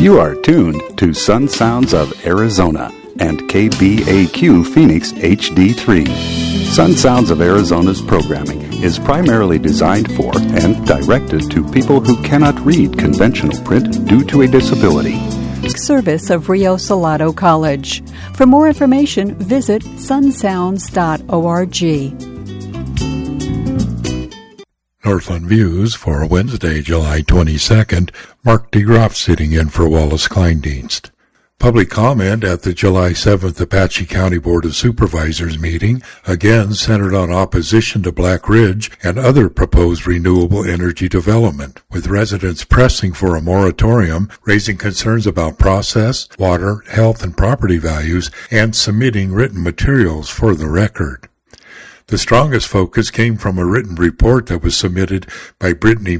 You are tuned to Sun Sounds of Arizona and KBAQ Phoenix HD3. Sun Sounds of Arizona's programming is primarily designed for and directed to people who cannot read conventional print due to a disability. Service of Rio Salado College. For more information, visit sunsounds.org. Northland Views for Wednesday, July 22nd. Mark DeGroff sitting in for Wallace Kleindienst. Public comment at the July 7th Apache County Board of Supervisors meeting again centered on opposition to Black Ridge and other proposed renewable energy development, with residents pressing for a moratorium, raising concerns about process, water, health, and property values, and submitting written materials for the record. The strongest focus came from a written report that was submitted by Brittany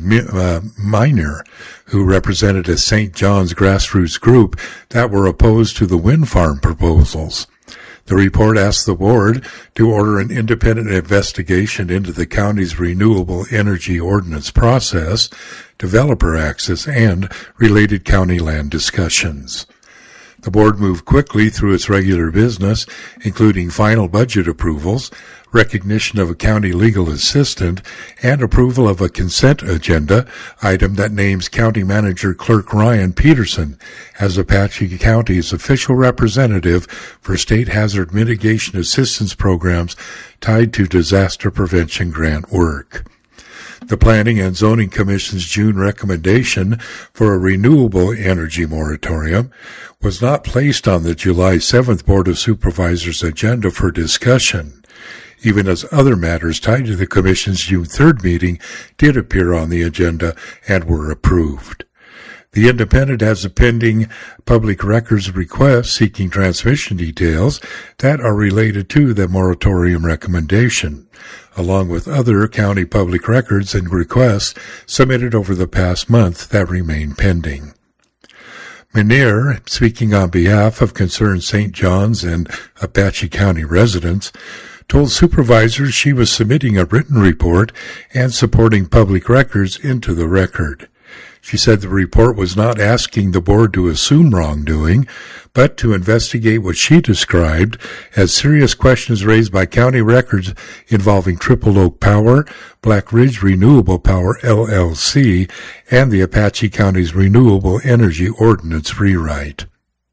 Miner, who represented a St. John's grassroots group that were opposed to the wind farm proposals. The report asked the board to order an independent investigation into the county's renewable energy ordinance process, developer access, and related county land discussions. The board moved quickly through its regular business, including final budget approvals, recognition of a county legal assistant, and approval of a consent agenda item that names County Manager Clerk Ryan Peterson as Apache County's official representative for state hazard mitigation assistance programs tied to disaster prevention grant work. The Planning and Zoning Commission's June recommendation for a renewable energy moratorium was not placed on the July 7th Board of Supervisors agenda for discussion, even as other matters tied to the Commission's June 3rd meeting did appear on the agenda and were approved. The Independent has a pending public records request seeking transmission details that are related to the moratorium recommendation, along with other county public records and requests submitted over the past month that remain pending. Menier, speaking on behalf of concerned St. John's and Apache County residents, told supervisors she was submitting a written report and supporting public records into the record. She said the report was not asking the board to assume wrongdoing, but to investigate what she described as serious questions raised by county records involving Triple Oak Power, Black Ridge Renewable Power, LLC, and the Apache County's Renewable Energy Ordinance rewrite.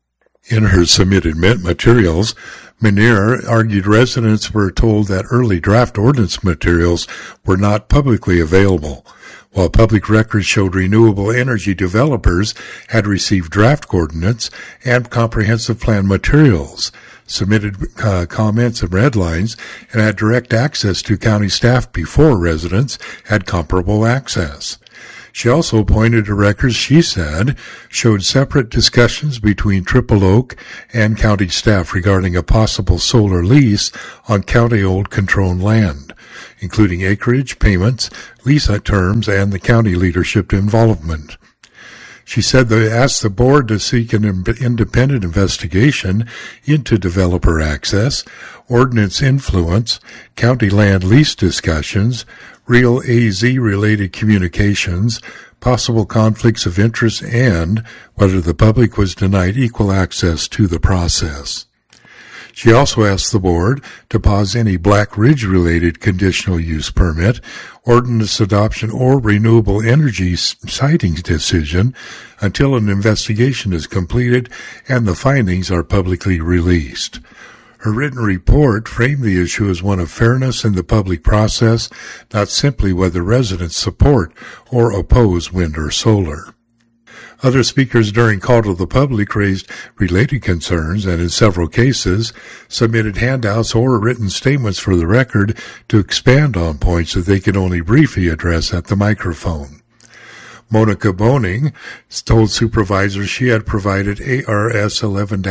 In her submitted materials, Menier argued residents were told that early draft ordinance materials were not publicly available, while public records showed renewable energy developers had received draft ordinance and comprehensive plan materials, submitted comments and red lines, and had direct access to county staff before residents had comparable access. She also pointed to records she said showed separate discussions between Triple Oak and county staff regarding a possible solar lease on county-owned controlled land, including acreage, payments, lease terms, and the county leadership involvement. She said they asked the board to seek an independent investigation into developer access, ordinance influence, county land lease discussions, real AZ-related communications, possible conflicts of interest, and whether the public was denied equal access to the process. She also asked the board to pause any Black Ridge-related conditional use permit, ordinance adoption, or renewable energy siting decision until an investigation is completed and the findings are publicly released. Her written report framed the issue as one of fairness in the public process, not simply whether residents support or oppose wind or solar. Other speakers during Call to the Public raised related concerns and, in several cases, submitted handouts or written statements for the record to expand on points that they could only briefly address at the microphone. Monica Boning told supervisors she had provided ARS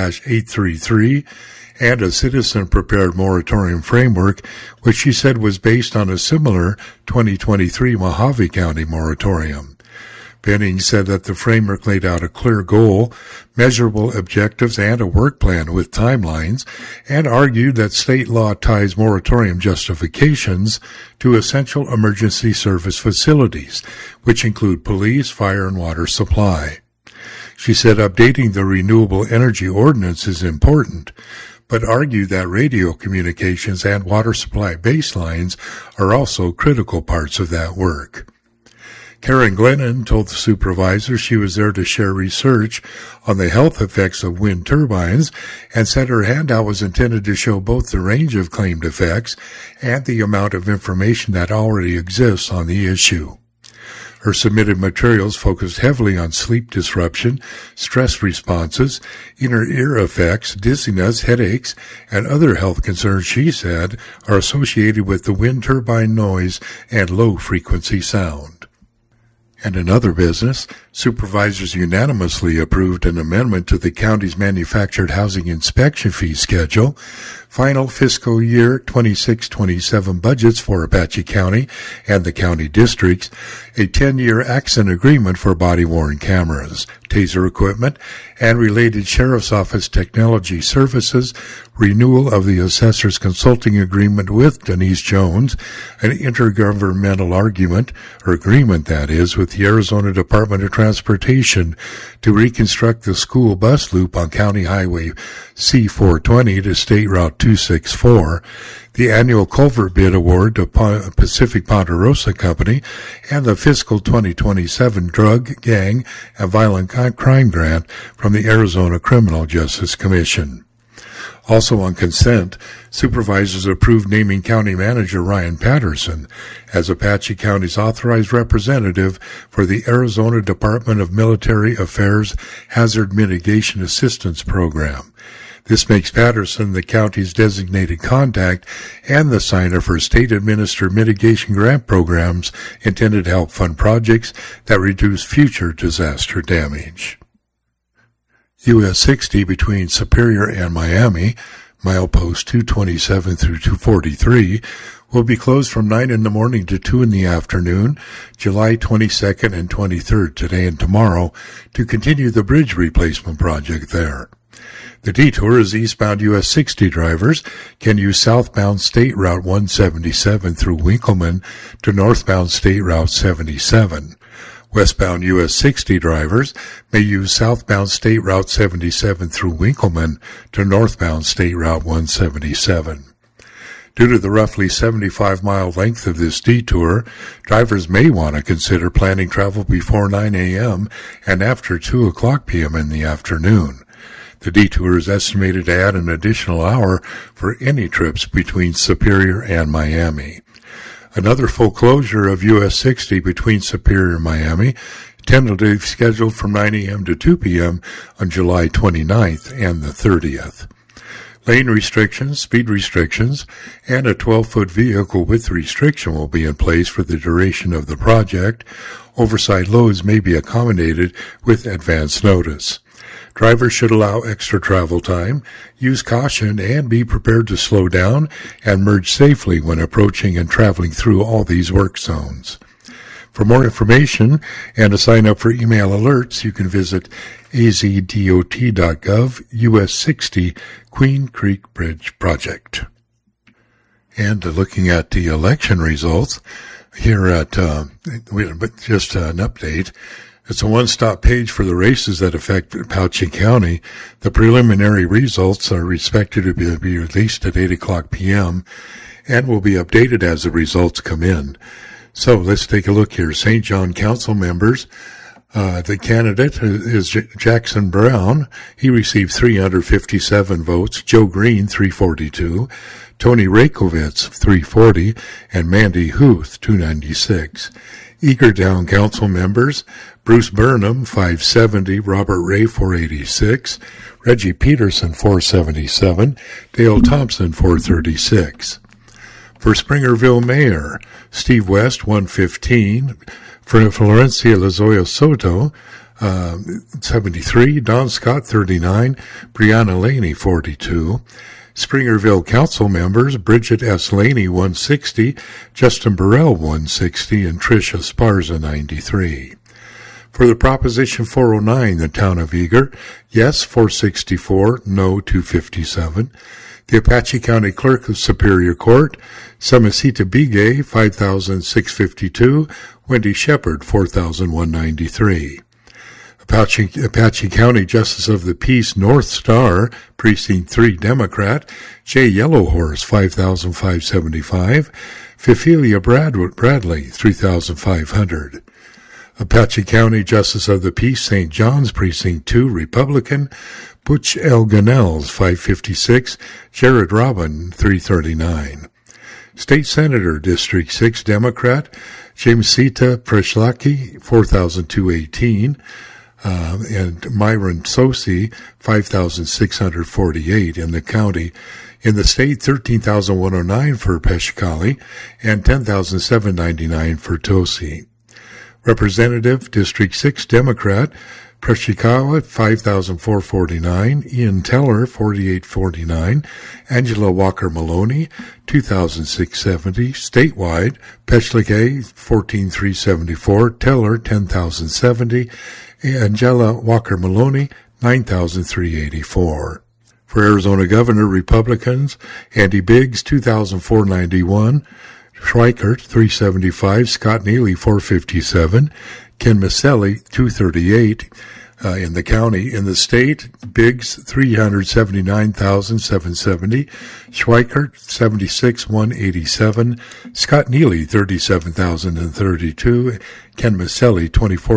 11-833 and a citizen-prepared moratorium framework, which she said was based on a similar 2023 Mojave County moratorium. Benning said that the framework laid out a clear goal, measurable objectives, and a work plan with timelines, and argued that state law ties moratorium justifications to essential emergency service facilities, which include police, fire, and water supply. She said updating the renewable energy ordinance is important, but argued that radio communications and water supply baselines are also critical parts of that work. Karen Glennon told the supervisor she was there to share research on the health effects of wind turbines and said her handout was intended to show both the range of claimed effects and the amount of information that already exists on the issue. Her submitted materials focused heavily on sleep disruption, stress responses, inner ear effects, dizziness, headaches, and other health concerns she said are associated with the wind turbine noise and low-frequency sound. And in other business, supervisors unanimously approved an amendment to the county's manufactured housing inspection fee schedule. Final fiscal year 26-27 budgets for Apache County and the county districts, a 10-year accident agreement for body-worn cameras, taser equipment, and related Sheriff's Office technology services, renewal of the Assessor's consulting agreement with Denise Jones, an intergovernmental agreement that is, with the Arizona Department of Transportation to reconstruct the school bus loop on County Highway C-420 to State Route 264, the annual culvert bid award to Pacific Ponderosa Company, and the fiscal 2027 drug, gang, and violent crime grant from the Arizona Criminal Justice Commission. Also on consent, supervisors approved naming County Manager Ryan Patterson as Apache County's authorized representative for the Arizona Department of Military Affairs Hazard Mitigation Assistance Program. This makes Patterson the county's designated contact and the signer for state-administered mitigation grant programs intended to help fund projects that reduce future disaster damage. US 60 between Superior and Miami, milepost 227 through 243, will be closed from 9 in the morning to 2 in the afternoon, July 22nd and 23rd, today and tomorrow, to continue the bridge replacement project there. The detour is eastbound US 60 drivers can use southbound State Route 177 through Winkleman to northbound State Route 77. Westbound US 60 drivers may use southbound State Route 77 through Winkleman to northbound State Route 177. Due to the roughly 75-mile length of this detour, drivers may want to consider planning travel before 9 a.m. and after 2 o'clock p.m. in the afternoon. The detour is estimated to add an additional hour for any trips between Superior and Miami. Another full closure of US 60 between Superior and Miami, tentatively scheduled from 9 a.m. to 2 p.m. on July 29th and the 30th. Lane restrictions, speed restrictions, and a 12-foot vehicle width restriction will be in place for the duration of the project. Oversized loads may be accommodated with advance notice. Drivers should allow extra travel time, use caution, and be prepared to slow down and merge safely when approaching and traveling through all these work zones. For more information and to sign up for email alerts, you can visit azdot.gov US 60 Queen Creek Bridge Project. And looking at the election results here at just an update. It's a one-stop page for the races that affect Apache County. The preliminary results are expected to be released at 8 o'clock p.m. and will be updated as the results come in. So let's take a look here. St. John Council members. The candidate is Jackson Brown. He received 357 votes. Joe Green, 342. Tony Rakovitz, 340. And Mandy Huth, 296. Eagertown Council members. Bruce Burnham, 570, Robert Ray, 486, Reggie Peterson, 477, Dale Thompson, 436. For Springerville Mayor, Steve West, 115, for Florencia Lazoya Soto, 73, Don Scott, 39, Brianna Laney, 42. Springerville Council members, Bridget S. Laney, 160, Justin Burrell, 160, and Tricia Esparza, 93. For the Proposition 409, the Town of Eager, yes, 464, no, 257. The Apache County Clerk of Superior Court, Samasita Bigay, 5,652, Wendy Shepard, 4,193. Apache County Justice of the Peace North Star, Precinct 3 Democrat, J. Yellowhorse, 5,575. Fifelia Bradley, 3,500. Apache County Justice of the Peace, St. John's, Precinct 2, Republican, Butch L. Gunnells, 556, Jared Robin, 339. State Senator, District 6, Democrat, Jamesita Preshlaki, 4,218, and Myron Sosi, 5,648 in the county. In the state, 13,109 for Peshkali and 10,799 for Tosi. Representative, District 6, Democrat, Prashikawa, 5,449, Ian Teller, 4,849, Angela Walker Maloney, 2,670, statewide, Peshlige, 14,374, Teller, 10,070, Angela Walker Maloney, 9,384. For Arizona Governor, Republicans, Andy Biggs, 2,491, Schweikert, 375, Scott Neely, 457, Ken Maselli, 238 in the county. In the state, Biggs, 379,770, Schweikert, 76,187, Scott Neely, 37,032, Ken Maselli,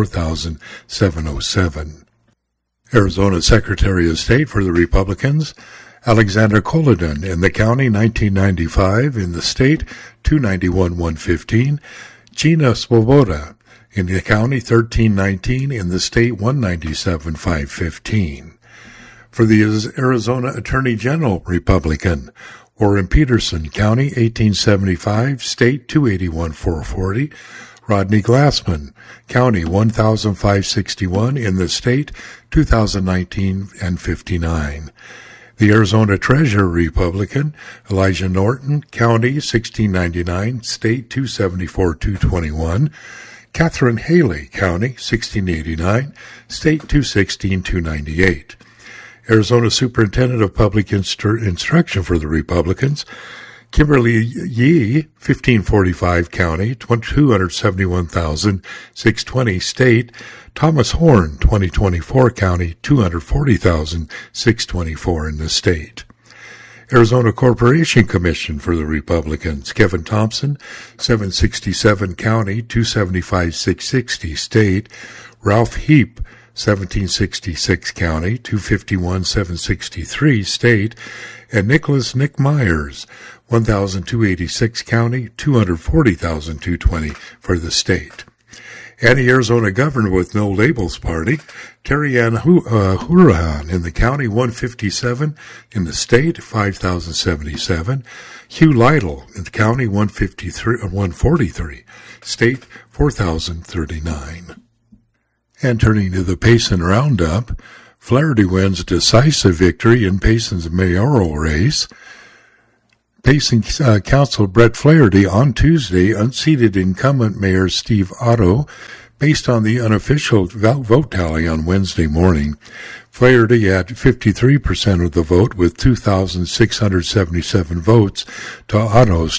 24,707. Arizona Secretary of State for the Republicans, Alexander Koledon in the county, 1995, in the state, 291,115, Gina Swoboda in the county, 1319, in the state, 197,515. For the Arizona Attorney General, Republican, Warren Peterson, county, 1875, state, 281,440, Rodney Glassman, county, 1,561, in the state, 2,019 and 59. The Arizona Treasurer, Republican, Elijah Norton, county, 1699, state, 274,221. Catherine Haley, county, 1689, state, 216,298. Arizona Superintendent of Public Instruction for the Republicans, Kimberly Yee, 1545, county, 271,620, state. Thomas Horn, 2024, county, 240,624 in the state. Arizona Corporation Commission for the Republicans, Kevin Thompson, 767, county, 275,660, state. Ralph Heap, 1766, county, 251,763, state. And Nick Myers, 1,286, county, 240,220 for the state. And the Arizona Governor with No Labels Party, Terry Ann Hurahan in the county, 157, in the state, 5,077. Hugh Lytle in the county, 143, state, 4,039. And turning to the Payson Roundup, Flaherty wins decisive victory in Payson's mayoral race. Payson Council Brett Flaherty on Tuesday unseated incumbent Mayor Steve Otto based on the unofficial vote tally on Wednesday morning. Flaherty had 53% of the vote with 2,677 votes to Otto's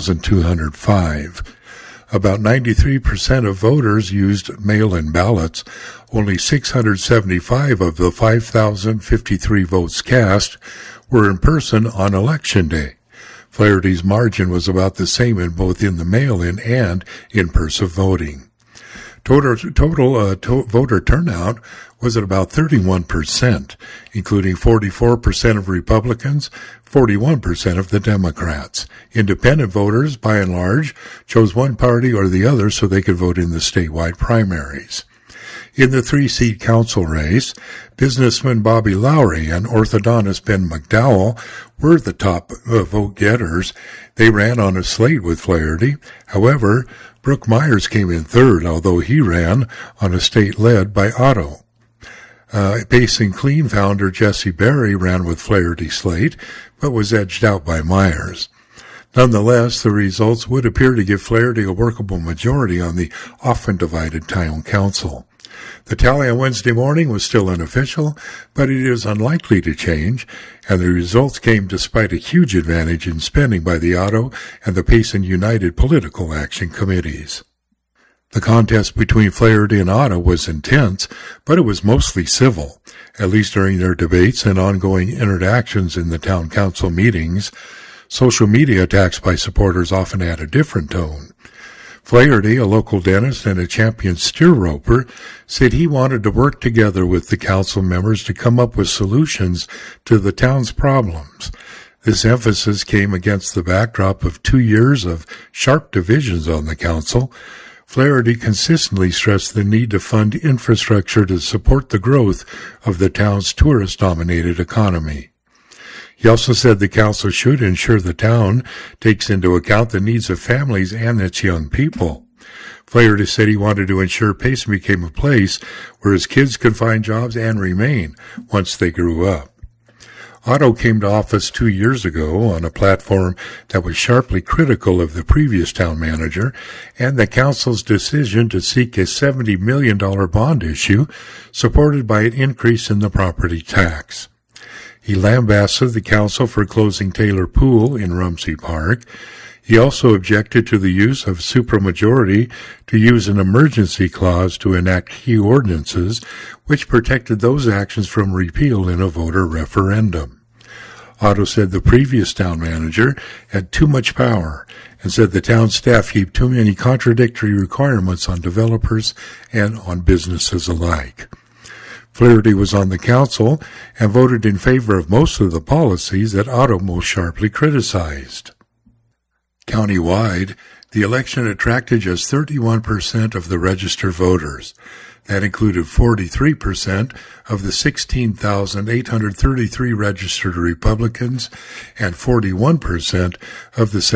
2,205. About 93% of voters used mail-in ballots. Only 675 of the 5,053 votes cast were in person on Election Day. Flaherty's margin was about the same in both in the mail-in and in-person voting. Total voter turnout was at about 31%, including 44% of Republicans, 41% of the Democrats. Independent voters, by and large, chose one party or the other so they could vote in the statewide primaries. In the 3-seat council race, businessman Bobby Lowry and orthodontist Ben McDowell were the top vote getters. They ran on a slate with Flaherty. However, Brooke Myers came in third, although he ran on a state led by Otto. Payson Clean founder Jesse Berry ran with Flaherty's slate, but was edged out by Myers. Nonetheless, the results would appear to give Flaherty a workable majority on the often divided town council. The tally on Wednesday morning was still unofficial, but it is unlikely to change, and the results came despite a huge advantage in spending by the Otto and the Payson United political action committees. The contest between Flaherty and Otto was intense, but it was mostly civil, at least during their debates and ongoing interactions in the town council meetings. Social media attacks by supporters often had a different tone. Flaherty, a local dentist and a champion steer roper, said he wanted to work together with the council members to come up with solutions to the town's problems. This emphasis came against the backdrop of 2 years of sharp divisions on the council. Flaherty consistently stressed the need to fund infrastructure to support the growth of the town's tourist-dominated economy. He also said the council should ensure the town takes into account the needs of families and its young people. Flaherty said he wanted to ensure Payson became a place where his kids could find jobs and remain once they grew up. Otto came to office 2 years ago on a platform that was sharply critical of the previous town manager and the council's decision to seek a $70 million bond issue supported by an increase in the property tax. He lambasted the council for closing Taylor Pool in Rumsey Park. He also objected to the use of supermajority to use an emergency clause to enact key ordinances, which protected those actions from repeal in a voter referendum. Otto said the previous town manager had too much power and said the town staff heaped too many contradictory requirements on developers and on businesses alike. Flaherty was on the council and voted in favor of most of the policies that Otto most sharply criticized. Countywide, the election attracted just 31% of the registered voters. That included 43% of the 16,833 registered Republicans and 41% of the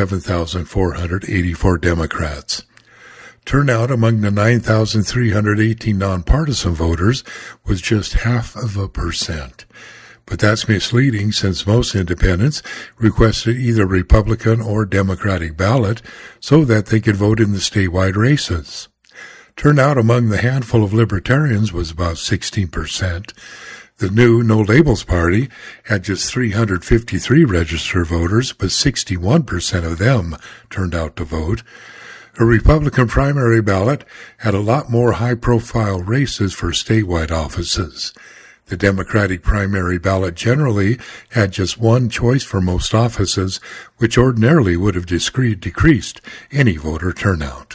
7,484 Democrats. Turnout among the 9,318 nonpartisan voters was just 0.5%. But that's misleading since most independents requested either Republican or Democratic ballot so that they could vote in the statewide races. Turnout among the handful of libertarians was about 16%. The new No Labels Party had just 353 registered voters, but 61% of them turned out to vote. A Republican primary ballot had a lot more high-profile races for statewide offices. The Democratic primary ballot generally had just one choice for most offices, which ordinarily would have decreased any voter turnout.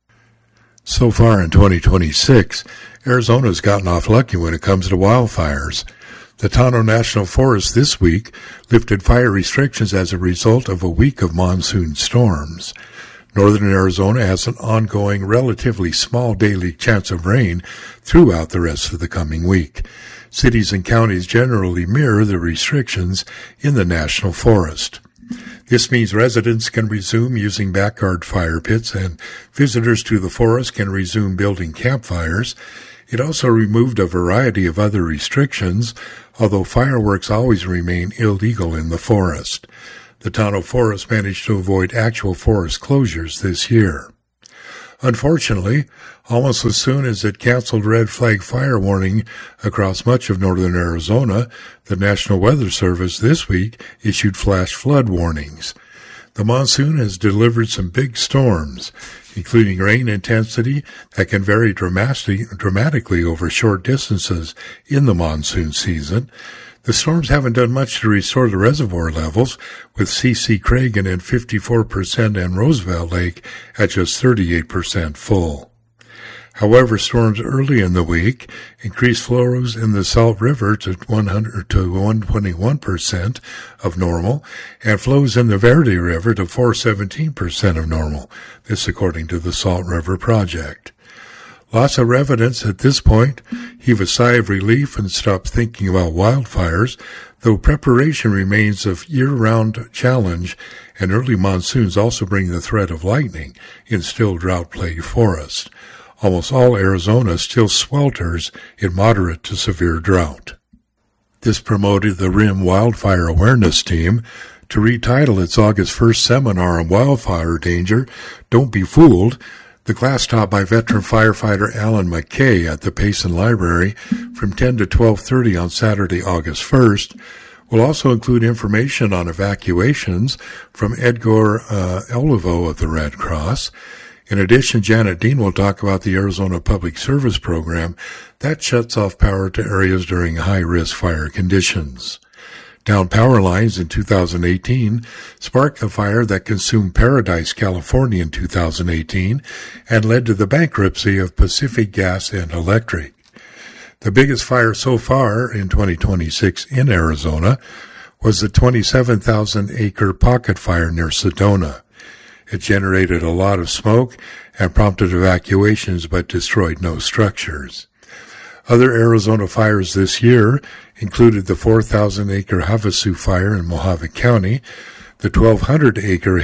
So far in 2026, Arizona's gotten off lucky when it comes to wildfires. The Tonto National Forest this week lifted fire restrictions as a result of a week of monsoon storms. Northern Arizona has an ongoing, relatively small daily chance of rain throughout the rest of the coming week. Cities and counties generally mirror the restrictions in the National Forest. This means residents can resume using backyard fire pits and visitors to the forest can resume building campfires. It also removed a variety of other restrictions, although fireworks always remain illegal in the forest. The Tonto Forest managed to avoid actual forest closures this year. Unfortunately, almost as soon as it canceled red flag fire warning across much of northern Arizona, the National Weather Service this week issued flash flood warnings. The monsoon has delivered some big storms, including rain intensity that can vary dramatically over short distances in the monsoon season. The storms haven't done much to restore the reservoir levels, with C.C. Cragen at 54% and Roosevelt Lake at just 38% full. However, storms early in the week increased flows in the Salt River to 121% of normal, and flows in the Verde River to 417% of normal. This according to the Salt River Project. Lots of evidence at this point heave a sigh of relief and stop thinking about wildfires, though preparation remains a year-round challenge, and early monsoons also bring the threat of lightning in still drought-plagued forests. Almost all Arizona still swelters in moderate to severe drought. This promoted the RIM Wildfire Awareness Team to retitle its August 1st seminar on wildfire danger, Don't Be Fooled. The class taught by veteran firefighter Alan McKay at the Payson Library from 10 to 12:30 on Saturday, August 1st, will also include information on evacuations from Edgar Olivo of the Red Cross. In addition, Janet Dean will talk about the Arizona Public Service Program that shuts off power to areas during high-risk fire conditions. Downed power lines in 2018 sparked the fire that consumed Paradise, California in 2018 and led to the bankruptcy of Pacific Gas and Electric. The biggest fire so far in 2026 in Arizona was the 27,000-acre pocket fire near Sedona. It generated a lot of smoke and prompted evacuations but destroyed no structures. Other Arizona fires this year included the 4,000-acre Havasu fire in Mojave County, the 1,200-acre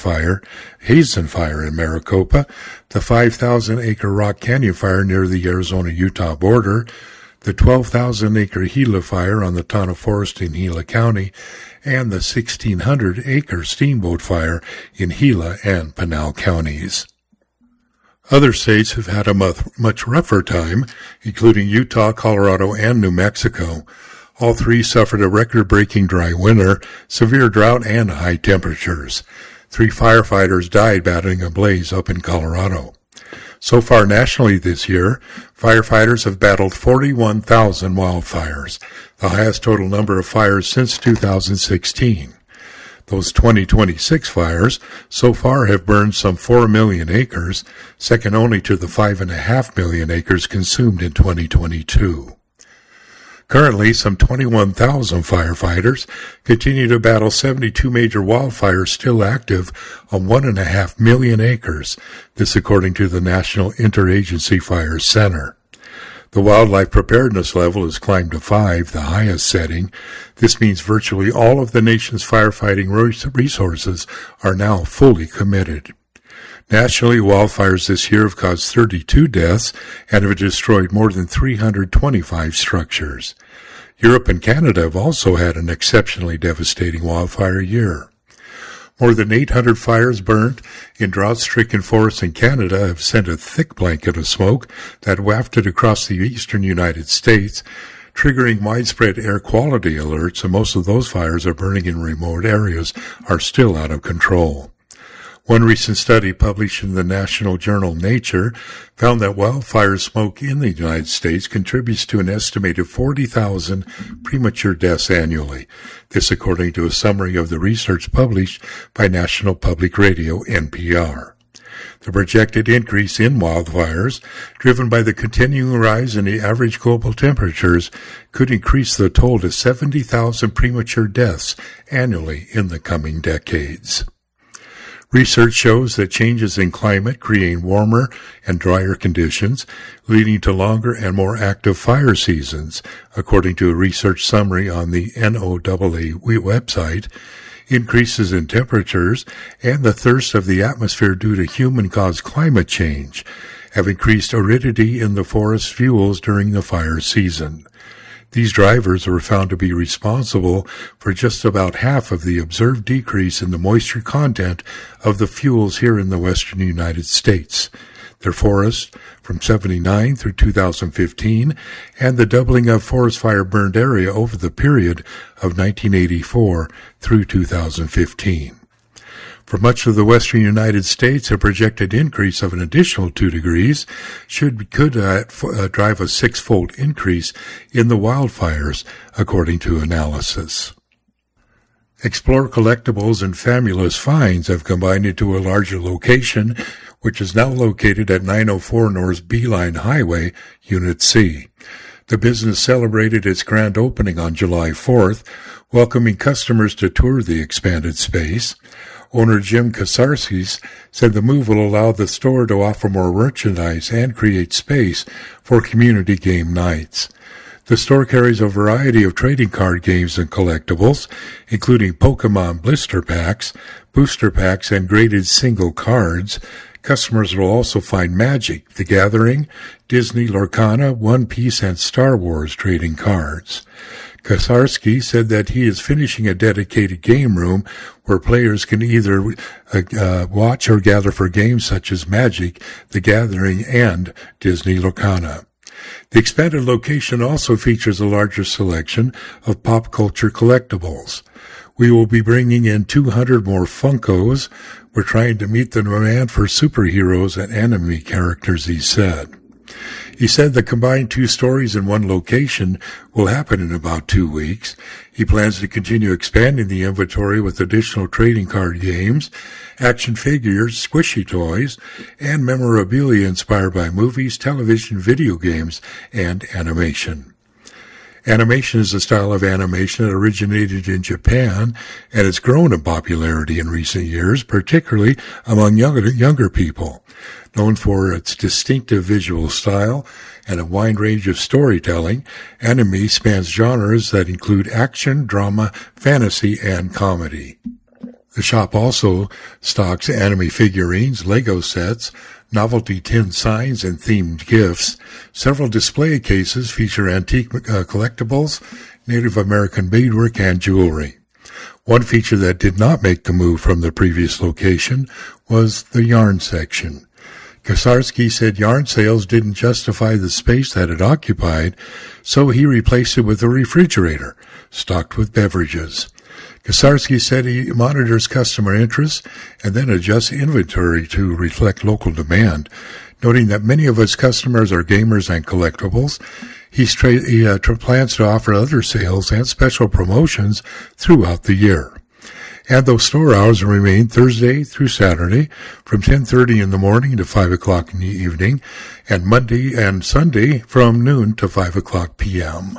Hazen fire in Maricopa, the 5,000-acre Rock Canyon fire near the Arizona-Utah border, the 12,000-acre Gila fire on the Tana Forest in Gila County, and the 1,600-acre Steamboat fire in Gila and Pinal counties. Other states have had a much rougher time, including Utah, Colorado, and New Mexico. All three suffered a record-breaking dry winter, severe drought, and high temperatures. 3 firefighters died battling a blaze up in Colorado. So far nationally this year, firefighters have battled 41,000 wildfires, the highest total number of fires since 2016. Those 2026 fires so far have burned some 4 million acres, second only to the 5.5 million acres consumed in 2022. Currently, some 21,000 firefighters continue to battle 72 major wildfires still active on 1.5 million acres, this according to the National Interagency Fire Center. The wildlife preparedness level has climbed to 5, the highest setting. This means virtually all of the nation's firefighting resources are now fully committed. Nationally, wildfires this year have caused 32 deaths and have destroyed more than 325 structures. Europe and Canada have also had an exceptionally devastating wildfire year. More than 800 fires burned in drought-stricken forests in Canada have sent a thick blanket of smoke that wafted across the eastern United States, triggering widespread air quality alerts, and most of those fires are burning in remote areas are still out of control. One recent study published in the national journal Nature found that wildfire smoke in the United States contributes to an estimated 40,000 premature deaths annually. This according to a summary of the research published by National Public Radio, NPR. The projected increase in wildfires, driven by the continuing rise in the average global temperatures, could increase the toll to 70,000 premature deaths annually in the coming decades. Research shows that changes in climate create warmer and drier conditions, leading to longer and more active fire seasons, according to a research summary on the NOAA website. Increases in temperatures and the thirst of the atmosphere due to human-caused climate change have increased aridity in the forest fuels during the fire season. These drivers were found to be responsible for just about half of the observed decrease in the moisture content of the fuels here in the western United States. Their forests from 79 through 2015 and the doubling of forest fire burned area over the period of 1984 through 2015. For much of the western United States, a projected increase of an additional 2 degrees could drive a 6-fold increase in the wildfires, according to analysis. Explore Collectibles and Fabulous Finds have combined into a larger location, which is now located at 904 North Beeline Highway, Unit C. The business celebrated its grand opening on July 4th, welcoming customers to tour the expanded space. Owner Jim Kasarskis said the move will allow the store to offer more merchandise and create space for community game nights. The store carries a variety of trading card games and collectibles, including Pokemon blister packs, booster packs, and graded single cards. Customers will also find Magic, The Gathering, Disney, Lorcana, One Piece, and Star Wars trading cards. Kasarski said that he is finishing a dedicated game room where players can either watch or gather for games such as Magic, The Gathering, and Disney Lorcana. The expanded location also features a larger selection of pop culture collectibles. We will be bringing in 200 more Funkos. We're trying to meet the demand for superheroes and anime characters, he said. He said the combined 2 stories in one location will happen in about 2 weeks. He plans to continue expanding the inventory with additional trading card games, action figures, squishy toys, and memorabilia inspired by movies, television, video games, and animation. Animation is a style of animation that originated in Japan and has grown in popularity in recent years, particularly among younger people. Known for its distinctive visual style and a wide range of storytelling, anime spans genres that include action, drama, fantasy, and comedy. The shop also stocks anime figurines, Lego sets, novelty tin signs, and themed gifts. Several display cases feature antique collectibles, Native American beadwork, and jewelry. One feature that did not make the move from the previous location was the yarn section. Kasarski said yarn sales didn't justify the space that it occupied, so he replaced it with a refrigerator stocked with beverages. Kasarski said he monitors customer interest and then adjusts inventory to reflect local demand, noting that many of his customers are gamers and collectibles. He plans to offer other sales and special promotions throughout the year. And those store hours remain Thursday through Saturday from 10:30 in the morning to 5 o'clock in the evening, and Monday and Sunday from noon to 5 o'clock p.m.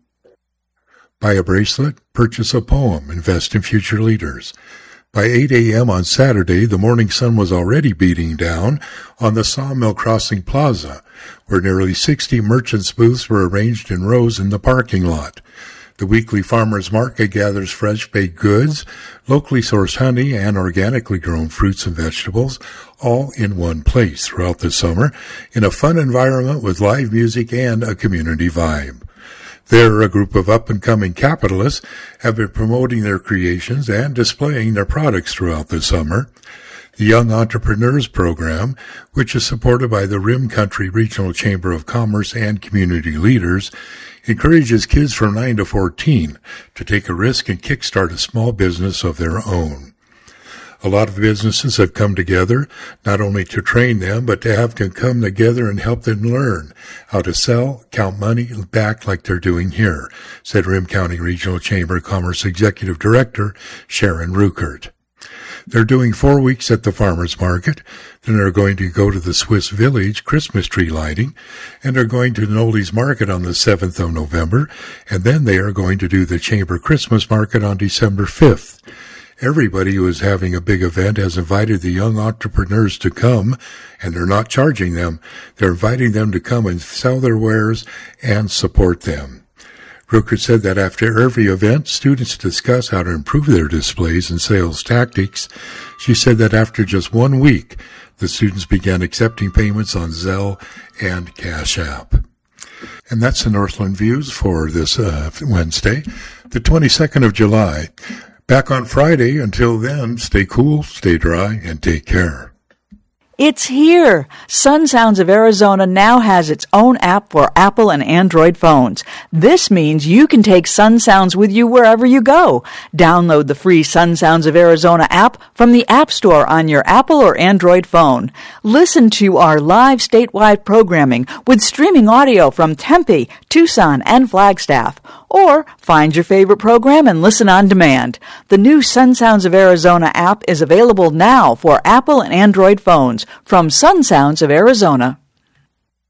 Buy a bracelet, purchase a poem, invest in future leaders. By 8 a.m. on Saturday, the morning sun was already beating down on the Sawmill Crossing Plaza, where nearly 60 merchants' booths were arranged in rows in the parking lot. The weekly farmers market gathers fresh baked goods, locally sourced honey, and organically grown fruits and vegetables, all in one place throughout the summer, in a fun environment with live music and a community vibe. There, a group of up-and-coming capitalists have been promoting their creations and displaying their products throughout the summer. The Young Entrepreneurs Program, which is supported by the Rim Country Regional Chamber of Commerce and community leaders, encourages kids from 9 to 14 to take a risk and kickstart a small business of their own. A lot of businesses have come together, not only to train them, but to have them come together and help them learn how to sell, count money back like they're doing here, said Rim County Regional Chamber of Commerce Executive Director Sharon Ruckert. They're doing 4 weeks at the farmers market, then they're going to go to the Swiss Village Christmas tree lighting, and they're going to Noli's Market on the 7th of November, and then they are going to do the Chamber Christmas Market on December 5th. Everybody who is having a big event has invited the young entrepreneurs to come, and they're not charging them. They're inviting them to come and sell their wares and support them. Ruckert said that after every event, students discuss how to improve their displays and sales tactics. She said that after just 1 week, the students began accepting payments on Zelle and Cash App. And that's the Northland Views for this Wednesday, the 22nd of July. Back on Friday. Until then, stay cool, stay dry, and take care. It's here! Sun Sounds of Arizona now has its own app for Apple and Android phones. This means you can take Sun Sounds with you wherever you go. Download the free Sun Sounds of Arizona app from the App Store on your Apple or Android phone. Listen to our live statewide programming with streaming audio from Tempe, Tucson, and Flagstaff. Or find your favorite program and listen on demand. The new Sun Sounds of Arizona app is available now for Apple and Android phones from Sun Sounds of Arizona.